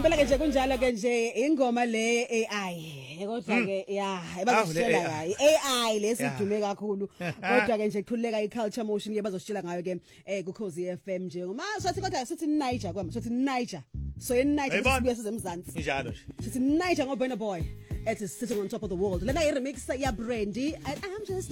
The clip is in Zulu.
Ngempela ke nje kunjalo ke nje ingoma le AI kodwa ke bazositshela kayi AI lesidume kakhulu kodwa ke nje kuthuleka iculture motion ke bazositshela ngayo ke kuKhosi FM nje ngoma sothi kodwa sithi Niger kwama sothi Niger so in Niger sibuya sizemzansi njalo nje sithi Niger ngoBurna Boy it is sitting on top of the world lena i remix ya Brandy and I'm just